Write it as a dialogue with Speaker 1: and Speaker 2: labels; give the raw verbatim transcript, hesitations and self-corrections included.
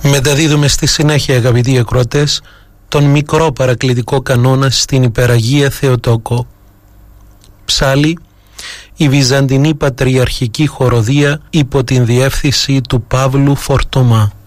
Speaker 1: Μεταδίδουμε στη συνέχεια, αγαπητοί ακροατές, τον μικρό παρακλητικό κανόνα στην Υπεραγία Θεοτόκο. Ψάλη, η Βυζαντινή Πατριαρχική Χοροδία υπό την διεύθυνση του Παύλου Φορτωμά.